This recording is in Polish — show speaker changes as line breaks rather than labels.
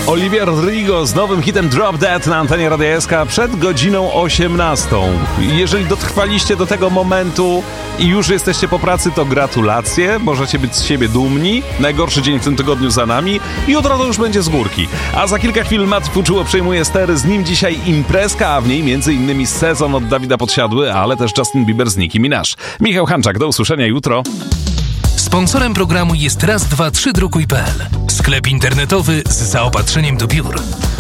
Olivia Rodrigo z nowym hitem Drop Dead na antenie Radia SK przed godziną 18. Jeżeli dotrwaliście do tego momentu i już jesteście po pracy, to gratulacje, możecie być z siebie dumni. Najgorszy dzień w tym tygodniu za nami. Jutro to już będzie z górki. A za kilka chwil Matt Fuczuło przejmuje stery, z nim dzisiaj imprezka, a w niej m.in. Sezon od Dawida Podsiadły, ale też Justin Bieber z Nicki Minaj. Michał Hanczak, do usłyszenia jutro.
Sponsorem programu jest Raz, 2, 3 Drukuj.pl. Sklep internetowy z zaopatrzeniem do biur.